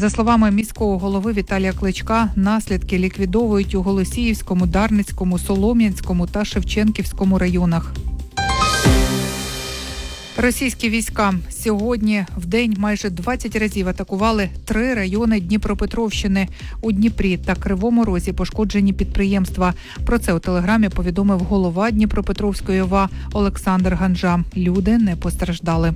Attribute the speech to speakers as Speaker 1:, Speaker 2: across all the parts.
Speaker 1: За словами міського голови Віталія Кличка, наслідки ліквідовують у Голосіївському, Дарницькому, Солом'янському та Шевченківському районах. Російські війська сьогодні в день майже 20 разів атакували 3 райони Дніпропетровщини. У Дніпрі та Кривому Розі пошкоджені підприємства. Про це у телеграмі повідомив голова Дніпропетровської ОВА Олександр Ганжа. Люди не постраждали.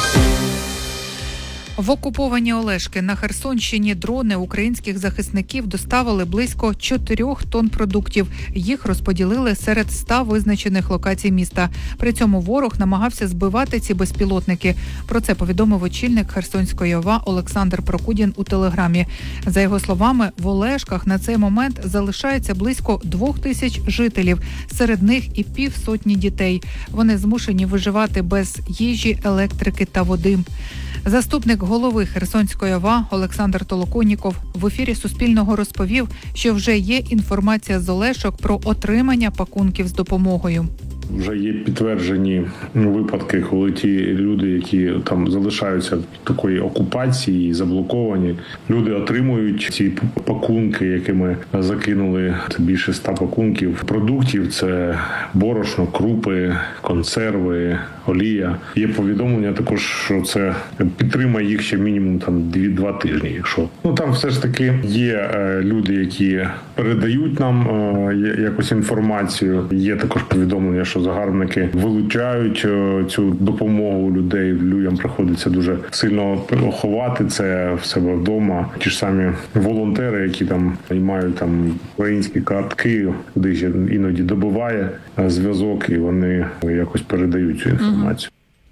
Speaker 1: В окуповані Олешки на Херсонщині дрони українських захисників доставили близько 4 тонн продуктів. Їх розподілили серед 100 визначених локацій міста. При цьому ворог намагався збивати ці безпілотники. Про це повідомив очільник Херсонської ОВА Олександр Прокудін у телеграмі. За його словами, в Олешках на цей момент залишається близько 2000 жителів. Серед них і 50 дітей. Вони змушені виживати без їжі, електрики та води. Заступник голови Херсонської ОВА Олександр Толоконніков в ефірі Суспільного розповів, що вже є інформація з Олешок про отримання пакунків з допомогою.
Speaker 2: Вже є підтверджені випадки, коли ті люди, які там залишаються в такої окупації, заблоковані, люди отримують ці пакунки, якими закинули більше 100 пакунків продуктів. Це борошно, крупи, консерви, олія. Є повідомлення також, що це підтримає їх ще мінімум 2 тижні. Якщо там все ж таки є люди, які передають нам якусь інформацію. Є також повідомлення, що загарбники вилучають цю допомогу людей. Людям приходиться дуже сильно ховати це в себе вдома. Ті ж самі волонтери, які там мають українські картки, куди ще іноді добиває зв'язок, і вони якось передають цю інформацію.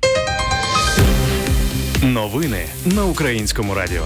Speaker 3: Новини на Українському радіо.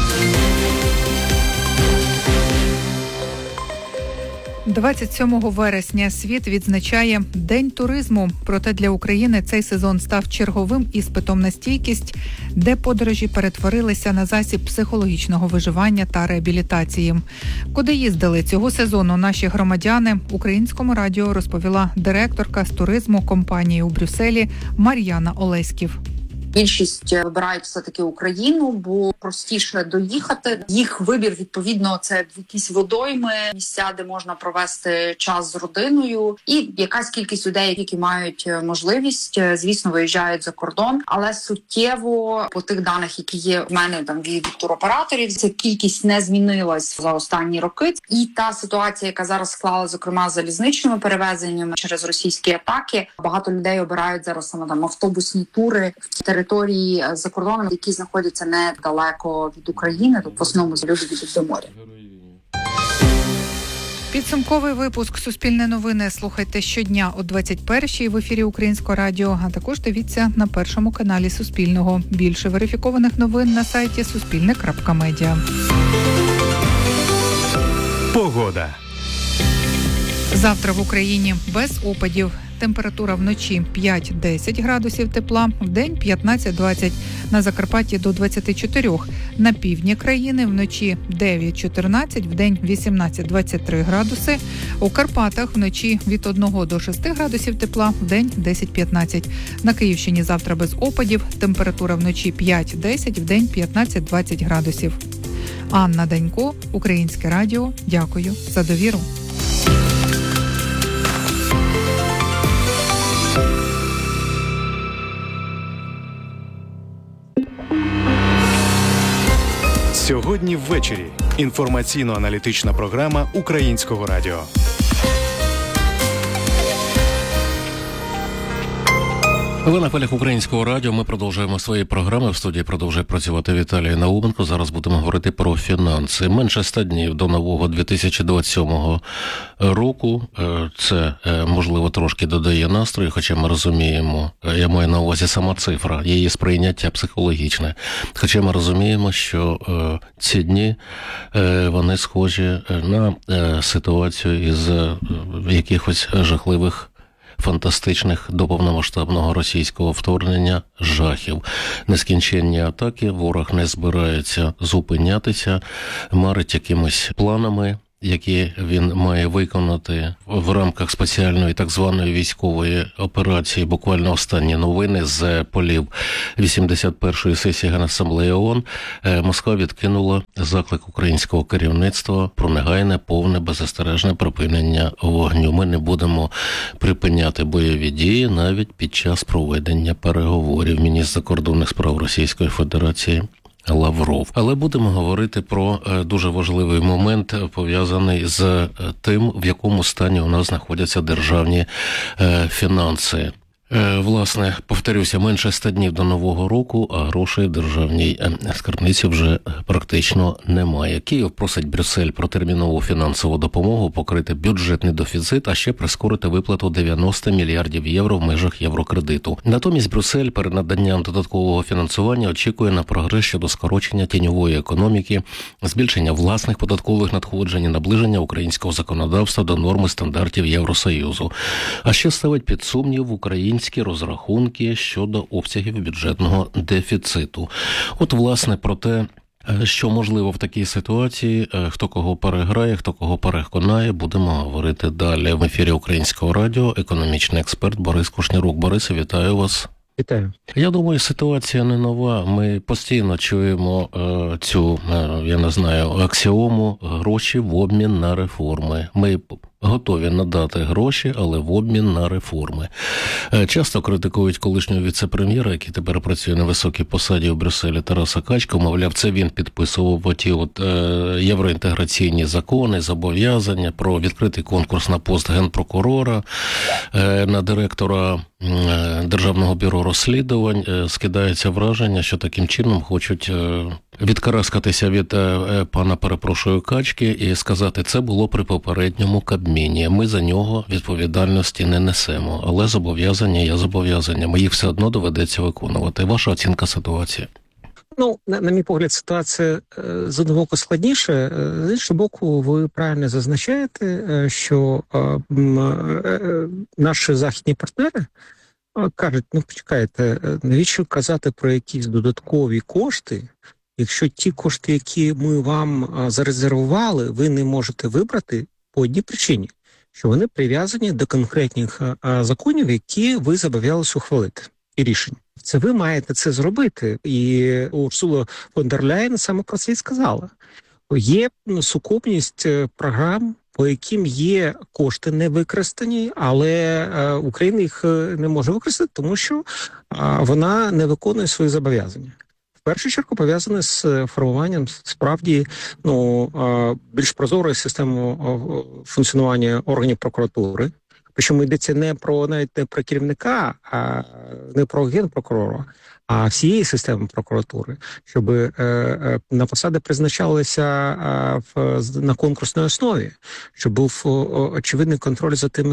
Speaker 1: – 27 вересня світ відзначає День туризму. Проте для України цей сезон став черговим іспитом на стійкість, де подорожі перетворилися на засіб психологічного виживання та реабілітації. Куди їздили цього сезону наші громадяни, Українському радіо розповіла директорка з туризму компанії у Брюсселі Мар'яна Олеськів.
Speaker 4: Більшість вибирають все-таки Україну, бо простіше доїхати. Їх вибір, відповідно, це якісь водойми, місця, де можна провести час з родиною. І якась кількість людей, які мають можливість, звісно, виїжджають за кордон. Але суттєво, по тих даних, які є в мене від туроператорів, ця кількість не змінилась за останні роки. І та ситуація, яка зараз склала, зокрема, з залізничними перевезеннями через російські атаки, багато людей обирають зараз саме автобусні тури в території за кордоном, які знаходяться недалеко від України, тут в основному люди йдуть до моря.
Speaker 1: Підсумковий випуск «Суспільне новини» слухайте щодня о 21-й в ефірі Українського радіо, а також дивіться на першому каналі Суспільного. Більше верифікованих новин на сайті suspilne.media.
Speaker 3: Погода.
Speaker 1: Завтра в Україні без опадів. Температура вночі 5-10 градусів тепла, вдень 15-20, на Закарпатті до 24. На півдні країни вночі 9-14, вдень 18-23 градуси. У Карпатах вночі від 1 до 6 градусів тепла, вдень 10-15. На Київщині завтра без опадів, температура вночі 5-10, вдень 15-20 градусів. Анна Данько, Українське радіо. Дякую за довіру.
Speaker 3: Сьогодні ввечері. Інформаційно-аналітична програма Українського радіо.
Speaker 5: Ви на хвилях Українського радіо. Ми продовжуємо свої програми. В студії продовжує працювати Віталій Науменко. Зараз будемо говорити про фінанси. Менше 100 днів до нового 2027 року. Це, можливо, трошки додає настрою, хоча ми розуміємо, я маю на увазі сама цифра, її сприйняття психологічне. Хоча ми розуміємо, що ці дні, вони схожі на ситуацію із якихось жахливих фантастичних до повномасштабного російського вторгнення жахів. Нескінченні атаки, ворог не збирається зупинятися, марить якимись планами які він має виконати в рамках спеціальної так званої військової операції. Буквально останні новини з полів 81-ї сесії Генасамблеї ООН. Москва відкинула заклик українського керівництва про негайне, повне, беззастережне припинення вогню. Ми не будемо припиняти бойові дії навіть під час проведення переговорів. Міністр закордонних справ Російської Федерації Лавров. Але будемо говорити про дуже важливий момент, пов'язаний з тим, в якому стані у нас знаходяться державні фінанси. Власне, повторюся, менше 100 днів до Нового року, а грошей в державній скарбниці вже практично немає. Київ просить Брюссель про термінову фінансову допомогу покрити бюджетний дефіцит, а ще прискорити виплату 90 мільярдів євро в межах єврокредиту. Натомість Брюссель перед наданням додаткового фінансування очікує на прогрес щодо скорочення тіньової економіки, збільшення власних податкових надходжень і наближення українського законодавства до норми стандартів Євросоюзу. А ще ставить під сумнів українські розрахунки щодо обсягів бюджетного дефіциту. От, власне, про те, що можливо в такій ситуації, хто кого переграє, хто кого переконає, будемо говорити далі. В ефірі Українського радіо економічний експерт Борис Кушнірук. Борисе, вітаю вас.
Speaker 6: Вітаю.
Speaker 5: Я думаю, ситуація не нова. Ми постійно чуємо цю, я не знаю, аксіому «гроші в обмін на реформи». Ми готові надати гроші, але в обмін на реформи. Часто критикують колишнього віце-прем'єра, який тепер працює на високій посаді у Брюсселі, Тараса Качка. Мовляв, це він підписував оті євроінтеграційні закони, зобов'язання про відкритий конкурс на пост генпрокурора, на директора Державного бюро розслідувань. Скидається враження, що таким чином хочуть відкараскатися від пана, перепрошую, Качки і сказати, це було при попередньому Кабміні. Ми за нього відповідальності не несемо, але зобов'язання є зобов'язаннями. Їх все одно доведеться виконувати. Ваша оцінка ситуації?
Speaker 6: Ну, на мій погляд, ситуація з одного боку складніша, з іншого боку, ви правильно зазначаєте, що наші західні партнери кажуть, ну почекайте, навіщо казати про якісь додаткові кошти, якщо ті кошти, які ми вам зарезервували, ви не можете вибрати по одній причині, що вони прив'язані до конкретних законів, які ви зобов'язалися ухвалити, і рішень. Це ви маєте це зробити. І Урсула фон дер Ляєн саме про це і сказала. Є сукупність програм, по яким є кошти не використані, але Україна їх не може використати, тому що вона не виконує свої зобов'язання. В першу чергу пов'язане з формуванням справді більш прозорої системи функціонування органів прокуратури. Причому йдеться навіть не про керівника, а не про генпрокурора, а всієї системи прокуратури, щоб на посади призначалися на конкурсній основі, щоб був очевидний контроль за тими,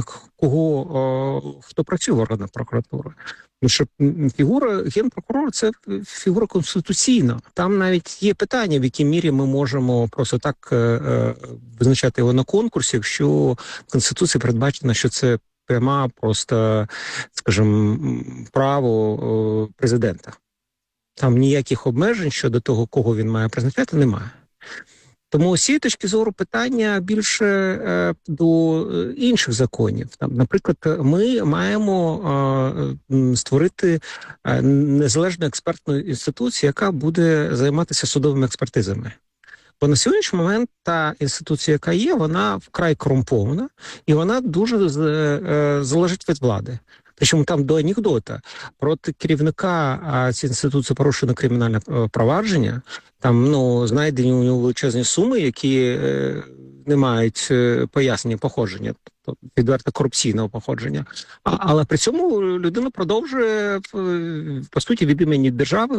Speaker 6: хто працює в органах прокуратури. Тому що фігура генпрокурора – це фігура конституційна. Там навіть є питання, в якій мірі ми можемо просто так визначати його на конкурсі, якщо в Конституції передбачено, що це пряма просто, скажімо, право президента. Там ніяких обмежень щодо того, кого він має призначати, немає. Тому з цієї точки зору питання більше до інших законів. Там, наприклад, ми маємо створити незалежну експертну інституцію, яка буде займатися судовими експертизами. Бо на сьогоднішній момент та інституція, яка є, вона вкрай корумпована, і вона дуже залежить від влади. Причому там до анекдота. Проти керівника цієї інституції порушено кримінальне провадження. Там, знайдені у нього величезні суми, які не мають пояснення походження, тобто відверто корупційного походження. Але при цьому людина продовжує, по суті, від імені держави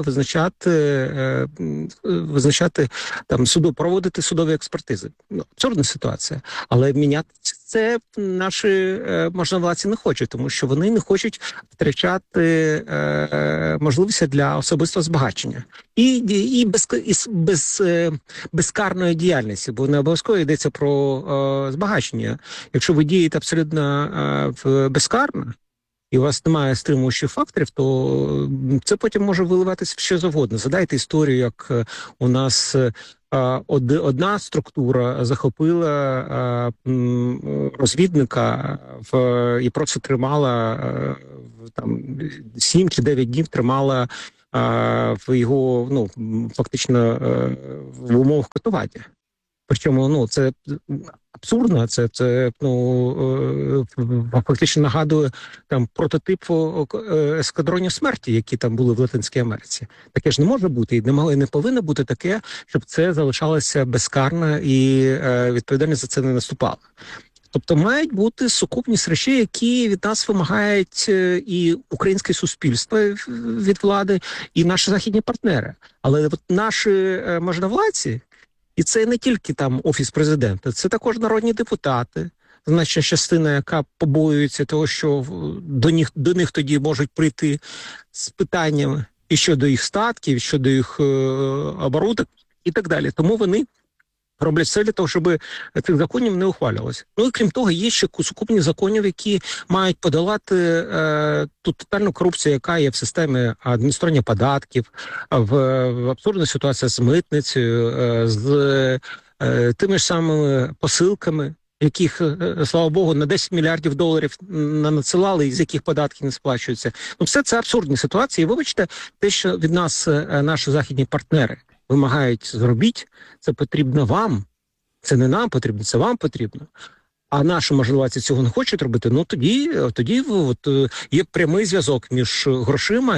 Speaker 6: визначати там проводити судові експертизи. Абсурдна ситуація. Але міняти це наші можновладці не хочуть, тому що вони не хочуть втрачати можливості для особистого збагачення. І безкарної діяльності, бо не обов'язково йдеться про збагачення. Якщо ви дієте абсолютно безкарно, і у вас немає стримуючих факторів, то це потім може виливатися в що завгодно. Згадайте історію, як у нас одна структура захопила розвідника і просто тримала там 7 чи 9 днів тримала в його, фактично в умовах катування. Причому, це абсурдно, це фактично нагадує там прототип ескадронів смерті, які там були в Латинській Америці. Таке ж не може бути, і не повинно бути таке, щоб це залишалося безкарно і відповідальність за це не наступала. Тобто мають бути сукупність речей, які від нас вимагають і українське суспільство від влади, і наші західні партнери. Але от наші можновладці, і це не тільки там Офіс президента, це також народні депутати, значна частина, яка побоюється того, що до них тоді можуть прийти з питаннями і щодо їх статків, і щодо їх оборудок і так далі. Тому вони роблять все для того, щоб цих законів не ухвалювалося. І крім того, є ще сукупність законів, які мають подолати ту тотальну корупцію, яка є в системі адміністрування податків, в абсурдній ситуації з митницею, з тими ж самими посилками, яких, слава Богу, на 10 мільярдів доларів надсилали, з яких податки не сплачуються. Все це абсурдні ситуації. І вибачте, те, що від нас наші західні партнери вимагають зробіть, це потрібно вам. Це не нам потрібно, це вам потрібно. А наші можливості цього не хочуть робити, тоді є прямий зв'язок між грошима,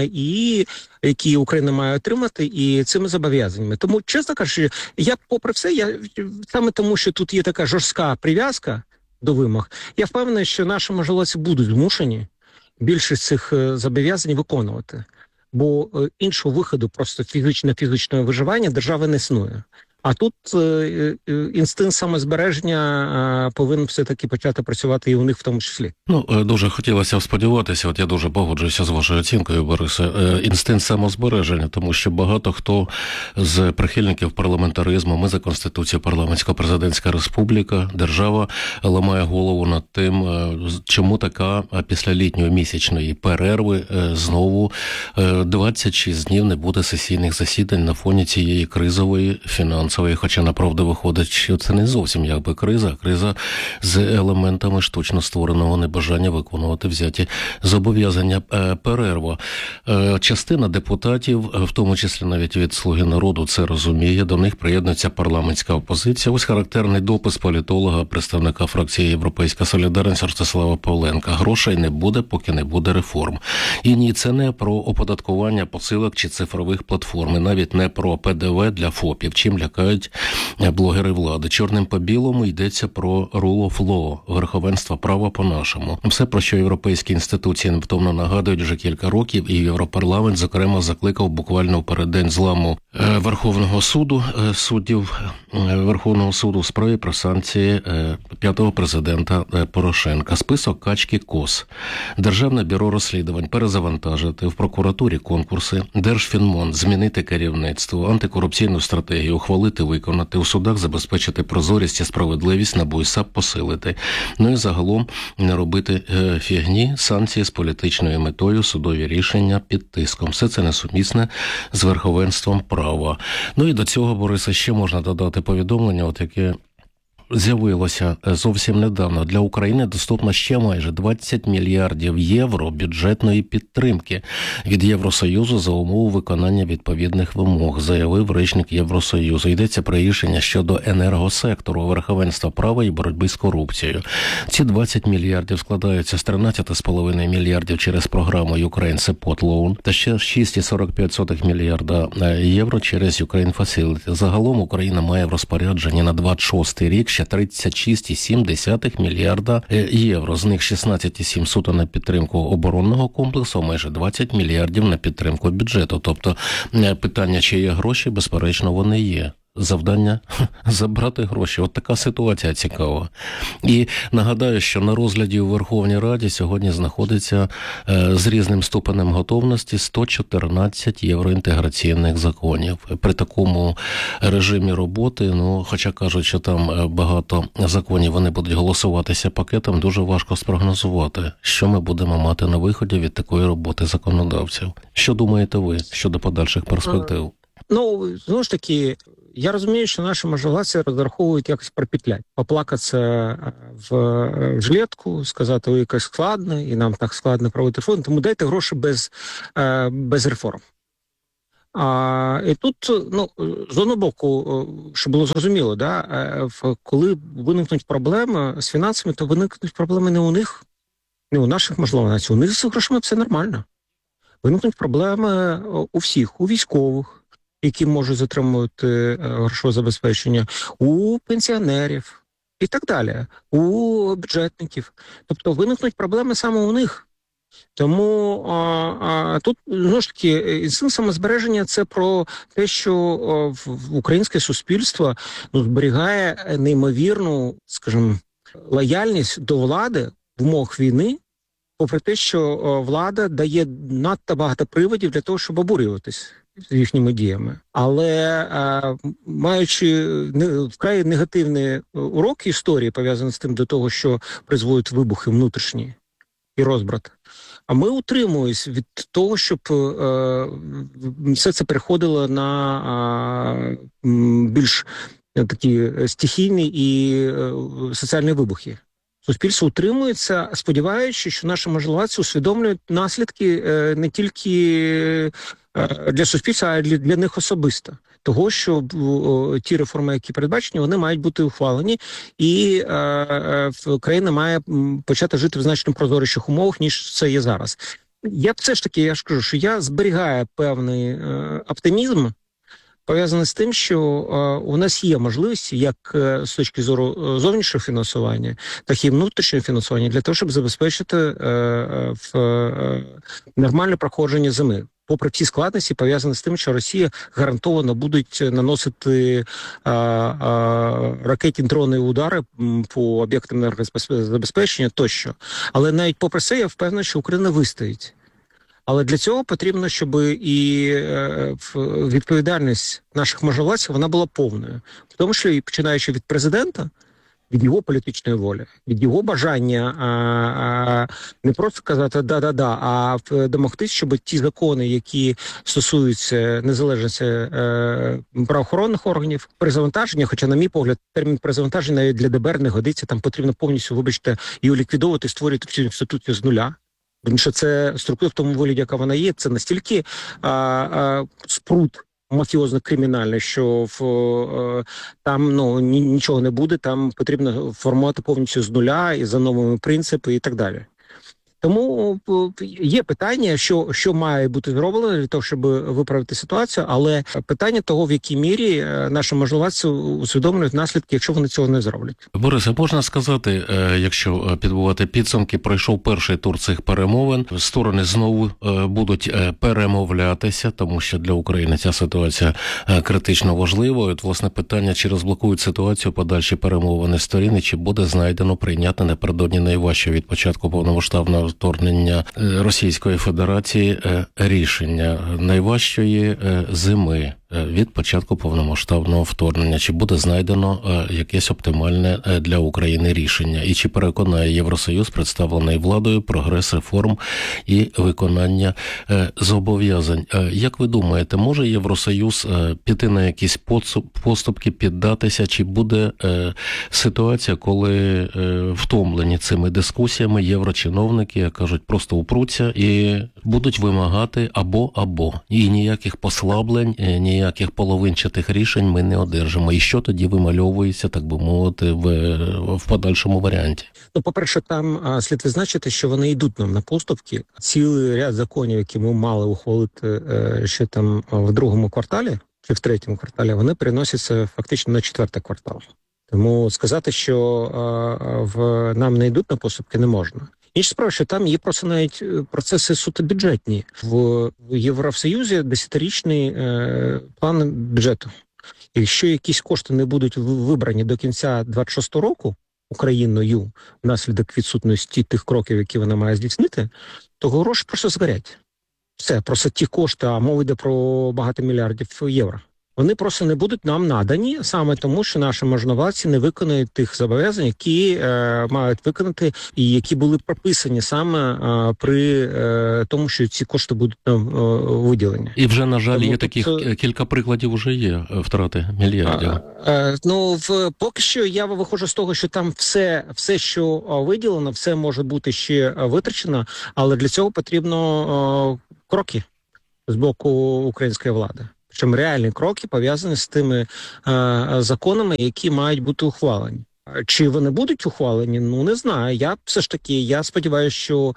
Speaker 6: які Україна має отримати, і цими зобов'язаннями. Тому, чесно кажучи, я попри все, саме тому, що тут є така жорстка прив'язка до вимог, я впевнений, що наші можливості будуть змушені більшість цих зобов'язань виконувати. Бо іншого виходу просто фізичного виживання держави не існує. А тут інстинкт самозбереження повинен все-таки почати працювати і у них в тому числі.
Speaker 5: Дуже хотілося сподіватися, я дуже погоджуюся з вашою оцінкою, Борисе, інстинкт самозбереження, тому що багато хто з прихильників парламентаризму, ми за Конституцією парламентсько-президентська республіка, держава ламає голову над тим, чому така після літньої місячної перерви знову 26 днів не буде сесійних засідань на фоні цієї кризової фінансової. Хоча, направду, виходить, що це не зовсім якби криза, а криза з елементами штучно створеного небажання виконувати взяті зобов'язання. Перерва. Частина депутатів, в тому числі навіть від «Слуги народу», це розуміє, до них приєднується парламентська опозиція. Ось характерний допис політолога, представника фракції «Європейська солідарність» Ростислава Павленка. Грошей не буде, поки не буде реформ. І ні, це не про оподаткування посилок чи цифрових платформ, і навіть не про ПДВ для ФОПів, чим лякають блогери влади. Чорним по білому йдеться про rule of law, верховенство права по-нашому. Все, про що європейські інституції невтомно нагадують вже кілька років, і Європарламент, зокрема, закликав буквально в переддень зламу Верховного суду, суддів Верховного суду в справі про санкції п'ятого президента Порошенка. Список качки КОС. Державне бюро розслідувань перезавантажити, в прокуратурі конкурси, Держфінмон змінити керівництво, антикорупційну стратегію ухвалити, виконати, у судах забезпечити прозорість і справедливість, НАБУ і САП посилити. І загалом не робити фігні, санкції з політичною метою, судові рішення під тиском. Все це несумісне з верховенством права. І до цього, Борисе, ще можна додати повідомлення, яке з'явилося зовсім недавно. Для України доступно ще майже 20 мільярдів євро бюджетної підтримки від Євросоюзу за умови виконання відповідних вимог, заявив речник Євросоюзу. Йдеться про рішення щодо енергосектору, верховенства права і боротьби з корупцією. Ці 20 мільярдів складаються з 13,5 мільярдів через програму Ukraine Support Loan та ще 6,45 мільярда євро через Ukraine Facility. Загалом Україна має в розпорядженні на 26-й рік ще 36,7 мільярда євро. З них 16,7 суто на підтримку оборонного комплексу, майже 20 мільярдів на підтримку бюджету. Тобто питання, чи є гроші, безперечно, вони є. завдання забрати гроші. От така ситуація цікава. І нагадаю, що на розгляді у Верховній Раді сьогодні знаходиться з різним ступенем готовності 114 євроінтеграційних законів. При такому режимі роботи, хоча кажуть, що там багато законів, вони будуть голосуватися пакетом, дуже важко спрогнозувати, що ми будемо мати на виході від такої роботи законодавців. Що думаєте ви щодо подальших перспектив?
Speaker 6: Знову ж таки, я розумію, що наші можновладці розраховують якось пропетлять, поплакатися в жилетку, сказати, ой, якось складно, і нам так складно проводити реформи, тому дайте гроші без реформ. І тут, з одного боку, щоб було зрозуміло, коли виникнуть проблеми з фінансами, то виникнуть проблеми не у них, не у наших можливостей, у них з грошима все нормально. Виникнуть проблеми у всіх, у військових, які можуть затримувати грошове забезпечення, у пенсіонерів і так далі, у бюджетників. Тобто виникнуть проблеми саме у них. Тому тут, знову ж таки, інстинкт самозбереження – це про те, що українське суспільство зберігає неймовірну, скажімо, лояльність до влади в умовах війни, попри те, що влада дає надто багато приводів для того, щоб обурюватись з їхніми діями. Але маючи вкрай негативний урок історії, пов'язаний з тим до того, що призводять вибухи внутрішні і розбрат, а ми утримуємось від того, щоб все це переходило на більш такі стихійні і соціальні вибухи. Суспільство утримується, сподіваючись, що наші можновладці усвідомлюють наслідки не тільки для суспільства, а й для них особисто. Того, що ті реформи, які передбачені, вони мають бути ухвалені, і країна має почати жити в значно прозоріших умовах, ніж це є зараз. Я все ж таки, я ж кажу, що я зберігаю певний оптимізм, пов'язаний з тим, що у нас є можливості, як з точки зору зовнішнього фінансування, так і внутрішнього фінансування, для того, щоб забезпечити нормальне проходження зими. Попри всі складності, пов'язані з тим, що Росія гарантовано будуть наносити ракетні дрони удари по об'єктам енергозабезпечення тощо. Але навіть попри це, я впевнений, що Україна вистоїть. Але для цього потрібно, щоб і відповідальність наших можновладців, вона була повною. В тому, що і починаючи від президента, від його політичної волі, від його бажання не просто казати «да-да-да», а домогтись, щоб ті закони, які стосуються незалежності правоохоронних органів, перезавантаження, хоча, на мій погляд, термін перезавантаження навіть для ДБР не годиться, там потрібно повністю, вибачте, її ліквідовувати, створювати цю інституцію з нуля. Тому що це структура в тому вигляді, яка вона є, це настільки спрут мафіозно-кримінальний, що там нічого не буде, там потрібно формувати повністю з нуля і за новими принципами і так далі. Тому є питання, що має бути зроблено для того, щоб виправити ситуацію, але питання того, в якій мірі наші можновладці усвідомлюють наслідки, якщо вони цього не зроблять.
Speaker 5: Борисе, можна сказати, якщо підбивати підсумки, пройшов перший тур цих перемовин, сторони знову будуть перемовлятися, тому що для України ця ситуація критично важлива. От, власне, питання, чи розблокують ситуацію подальші перемовини сторін, і чи буде знайдено прийняти напередодні найважче від початку повномасштабного вторгнення Російської Федерації рішення найважчої зими від початку повномасштабного вторгнення. Чи буде знайдено якесь оптимальне для України рішення? І чи переконає Євросоюз, представлений владою, прогрес реформ і виконання зобов'язань? Як ви думаєте, може Євросоюз піти на якісь поступки, піддатися? Чи буде ситуація, коли втомлені цими дискусіями єврочиновники, як кажуть, просто упруться і будуть вимагати або-або? І ніяких послаблень, ніяких половинчатих рішень ми не одержимо. І що тоді вимальовується, так би мовити, в подальшому варіанті?
Speaker 6: По-перше, там слід визначити, що вони йдуть нам на поступки. Цілий ряд законів, які ми мали ухвалити ще там в другому кварталі, чи в третьому кварталі, вони переносяться фактично на четвертий квартал. Тому сказати, що нам не йдуть на поступки, не можна. Інша справа, що там є просто навіть процеси суто бюджетні. В Євросоюзі 10-річний план бюджету. Якщо якісь кошти не будуть вибрані до кінця 26-го року Україною внаслідок відсутності тих кроків, які вона має здійснити, то гроші просто згорять. Все, просто ті кошти, а мова йде про багато мільярдів євро. Вони просто не будуть нам надані саме тому, що наші можновладці не виконують тих зобов'язань, які мають виконати і які були прописані саме при тому, що ці кошти будуть виділені.
Speaker 5: І вже, на жаль,
Speaker 6: Тому
Speaker 5: є таких кілька прикладів вже є втрати мільярдів.
Speaker 6: Поки що я виходжу з того, що там все, що виділено, все може бути ще витрачено, але для цього потрібно кроки з боку української влади. Причому реальні кроки пов'язані з тими законами, які мають бути ухвалені. Чи вони будуть ухвалені? Ну, не знаю. Я сподіваюся, що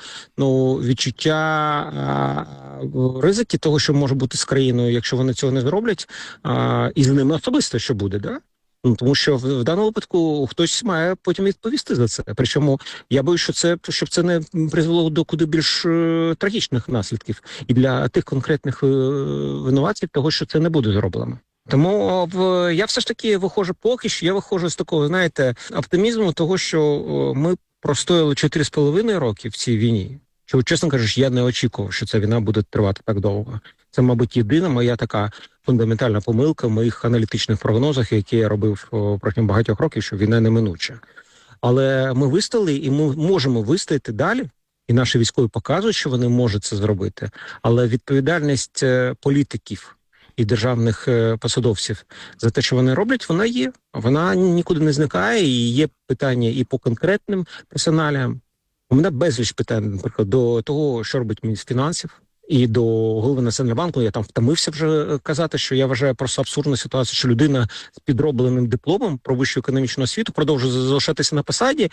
Speaker 6: відчуття ризики того, що може бути з країною, якщо вони цього не зроблять, і з ними особисто що буде, да? Тому що в даному випадку хтось має потім відповісти за це. Причому я боюсь, щоб це не призвело до куди більш трагічних наслідків і для тих конкретних винуватців того, що це не буде зроблено. Тому я все ж таки виходжу з такого, знаєте, оптимізму того, що ми простояли 4,5 роки в цій війні. Що, чесно кажучи, я не очікував, що ця війна буде тривати так довго. Це, мабуть, єдина моя така фундаментальна помилка в моїх аналітичних прогнозах, які я робив протягом багатьох років, що війна неминуча. Але ми вистояли і ми можемо вистояти далі, і наші військові показують, що вони можуть це зробити. Але відповідальність політиків і державних посадовців за те, що вони роблять, вона є. Вона нікуди не зникає, і є питання і по конкретним персоналіям. У мене безліч питань, наприклад, до того, що робить міністр фінансів, і до голови Національного банку. Я там втомився вже казати, що я вважаю просто абсурдну ситуацію, що людина з підробленим дипломом про вищу економічну освіту продовжує залишатися на посаді,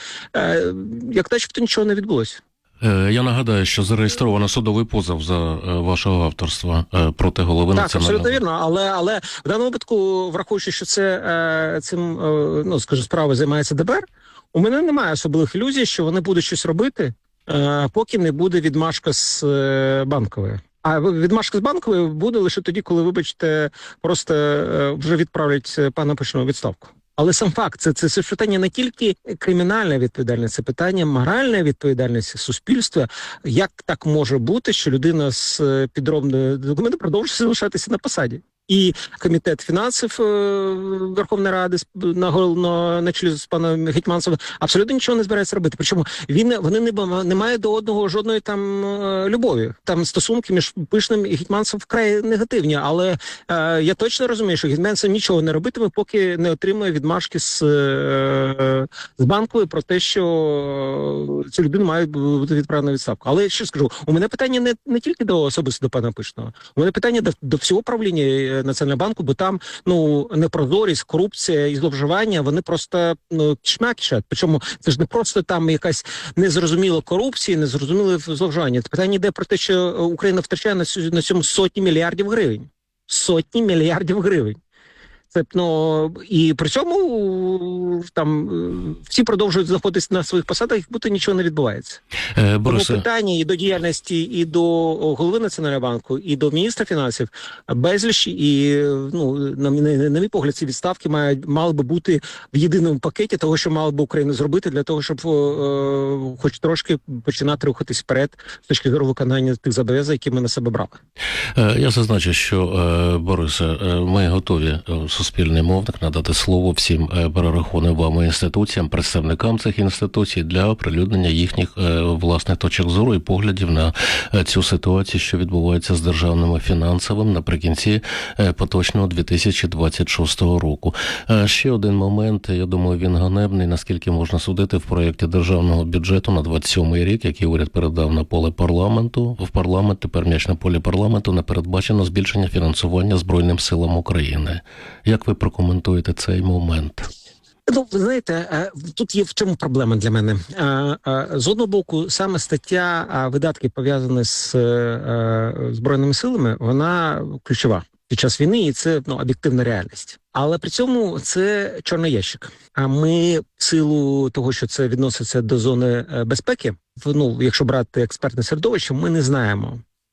Speaker 6: як начебто нічого не відбулося.
Speaker 5: Я нагадаю, що зареєстровано судовий позов за вашого авторства проти голови Національного банку.
Speaker 6: Так, абсолютно вірно, але в даному випадку, враховуючи, що цим справою займається ДБР, у мене немає особливих ілюзій, що вони будуть щось робити, поки не буде відмашка з Банкової. А відмашка з Банкової буде лише тоді, коли, вибачте, просто вже відправлять пана Пишного у відставку. Але сам факт, це питання не тільки кримінальна відповідальність, це питання моральної відповідальності суспільства. Як так може бути, що людина з підробною документом продовжує залишатися на посаді? І комітет фінансів Верховної Ради на чолі з паном Гетьманцевим абсолютно нічого не збирається робити. Причому вони не мають до одного жодної там любові. Там стосунки між Пишним і Гетьманцевим вкрай негативні. Але я точно розумію, що Гетьманцев нічого не робитиме, поки не отримує відмашки з Банкової про те, що цю людину має бути відправлена відставку. Але що скажу, у мене питання не тільки особисто до пана Пишного, у мене питання до всього правління Національного банку, бо там непрозорість, корупція і зловживання, вони просто кишмя-кишать. Причому це ж не просто там якась незрозуміла корупція, незрозуміле зловживання. Це питання йде про те, що Україна втрачає на цьому сотні мільярдів гривень. Сотні мільярдів гривень. Це, і при цьому там всі продовжують знаходитися на своїх посадах, як будто нічого не відбувається. Тому питання і до діяльності, і до голови Національного банку, і до міністра фінансів безліч, і, на мій погляд, ці відставки мали би бути в єдиному пакеті того, що мала би Україна зробити для того, щоб хоч трошки починати рухатись вперед з точки зору виконання тих зобов'язань, які ми на себе брали.
Speaker 5: Я зазначу, що, Борисе, ми готові суспільний мовник надати слово всім перерахованим вами інституціям, представникам цих інституцій для оприлюднення їхніх власних точок зору і поглядів на цю ситуацію, що відбувається з державними фінансовим наприкінці поточного 2026 року. Ще один момент, я думаю, він ганебний, наскільки можна судити в проєкті державного бюджету на 27 рік, який уряд передав на поле парламенту. В парламент, тепер м'яч на полі парламенту, не передбачено збільшення фінансування Збройним силам України. Як ви прокоментуєте цей момент?
Speaker 6: Ви знаєте, тут є в чому проблема для мене. З одного боку, саме стаття видатків, пов'язані з Збройними силами, вона ключова під час війни, і це об'єктивна реальність. Але при цьому це чорний ящик. А ми, в силу того, що це відноситься до зони безпеки, якщо брати експертне середовище, ми не знаємо,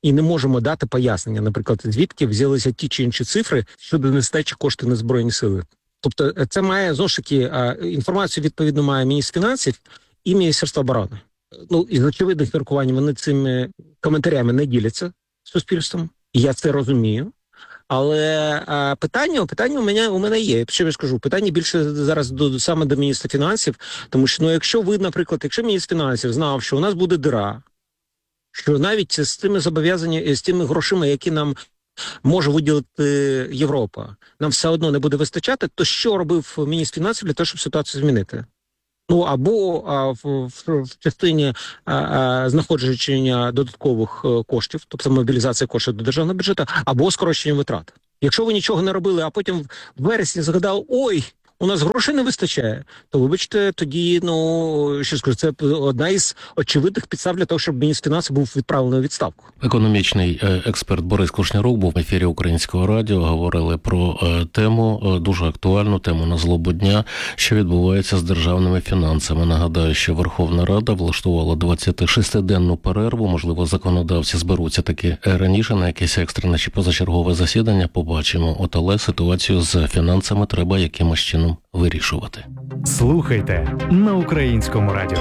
Speaker 6: і не можемо дати пояснення, наприклад, звідки взялися ті чи інші цифри щодо нестачі коштів на Збройні сили. Тобто це має, знову ж таки, інформацію відповідно має міністр фінансів і Міністерство оборони. Із очевидних міркувань вони цими коментарями не діляться з суспільством. Я це розумію. Але питання у мене є. Що я скажу? Питання більше зараз саме до міністра фінансів, тому що, якщо ви, наприклад, якщо міністр фінансів знав, що у нас буде діра, що навіть з тими зобов'язаннями, з тими грошима, які нам може виділити Європа, нам все одно не буде вистачати, то що робив міністр фінансів для того, щоб ситуацію змінити? Або в частині знаходження додаткових коштів, тобто мобілізація коштів до державного бюджету, або скорочення витрат. Якщо ви нічого не робили, а потім в вересні згадали, у нас грошей не вистачає, то, вибачте, тоді, що скажу, це одна із очевидних підстав для того, щоб міністр фінансів був відправлений у відставку.
Speaker 5: Економічний експерт Борис Кушнярук був в ефірі Українського радіо. Говорили про тему, дуже актуальну тему на злобу дня, що відбувається з державними фінансами. Нагадаю, що Верховна Рада влаштувала 26-денну перерву. Можливо, законодавці зберуться таки раніше на якесь екстрене чи позачергове засідання. Побачимо. Але ситуацію з фінансами треба якимось чином вирішувати.
Speaker 3: Слухайте на Українському радіо.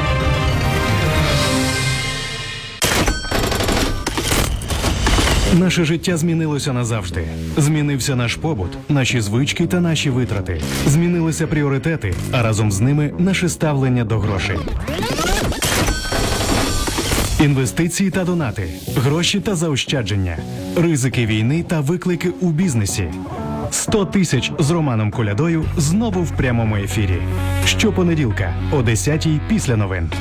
Speaker 3: Наше життя змінилося назавжди. Змінився наш побут, наші звички та наші витрати. Змінилися пріоритети, а разом з ними наше ставлення до грошей. Інвестиції та донати, гроші та заощадження, ризики війни та виклики у бізнесі. 100 тисяч з Романом Колядою знову в прямому ефірі. Щопонеділка о 10-й після новин.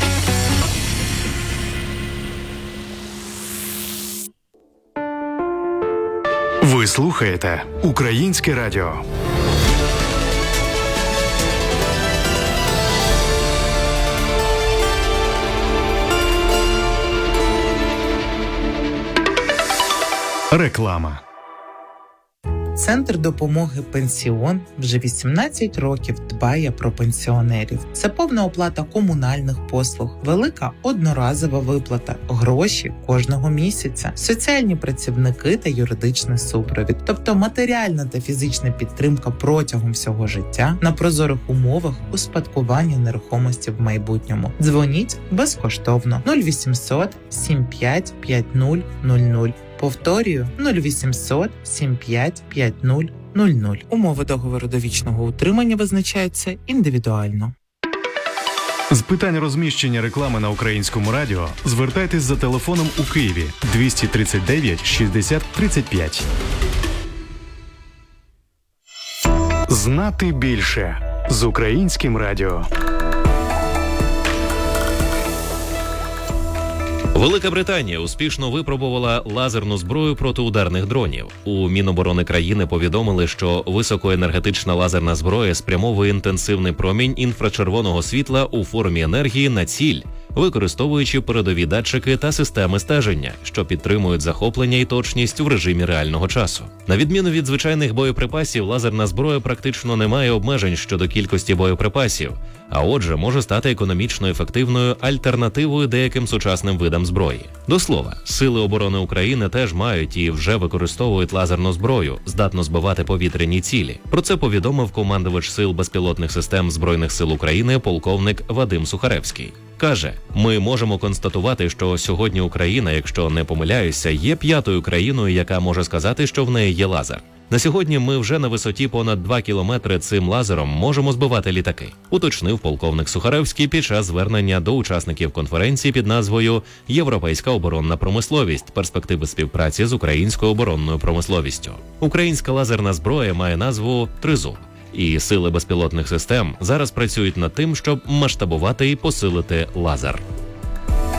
Speaker 3: Ви слухаєте Українське радіо. Реклама.
Speaker 7: Центр допомоги «Пенсіон» вже 18 років дбає про пенсіонерів. Це повна оплата комунальних послуг, велика одноразова виплата, гроші кожного місяця, соціальні працівники та юридичний супровід. Тобто матеріальна та фізична підтримка протягом всього життя на прозорих умовах успадкування нерухомості в майбутньому. Дзвоніть безкоштовно 0800 75 50 00. Повторюю, 0800 75 50 00. Умови договору довічного утримання визначаються індивідуально.
Speaker 3: З питань розміщення реклами на Українському радіо звертайтесь за телефоном у Києві 239 60 35. Знати більше з Українським радіо.
Speaker 8: Велика Британія успішно випробувала лазерну зброю проти ударних дронів. У Міноборони країни повідомили, що високоенергетична лазерна зброя спрямовує інтенсивний промінь інфрачервоного світла у формі енергії на ціль, використовуючи передові датчики та системи стеження, що підтримують захоплення і точність в режимі реального часу. На відміну від звичайних боєприпасів, лазерна зброя практично не має обмежень щодо кількості боєприпасів, а отже, може стати економічно ефективною альтернативою деяким сучасним видам зброї. До слова, Сили оборони України теж мають і вже використовують лазерну зброю, здатну збивати повітряні цілі. Про це повідомив командувач Сил безпілотних систем Збройних сил України полковник Вадим Сухаревський. Каже, ми можемо констатувати, що сьогодні Україна, якщо не помиляюся, є 5-ю країною, яка може сказати, що в неї є лазер. На сьогодні ми вже на висоті понад 2 кілометри цим лазером можемо збивати літаки, уточнив полковник Сухаревський під час звернення до учасників конференції під назвою «Європейська оборонна промисловість. Перспективи співпраці з українською оборонною промисловістю». Українська лазерна зброя має назву «Тризуб». І Сили безпілотних систем зараз працюють над тим, щоб масштабувати і посилити лазер.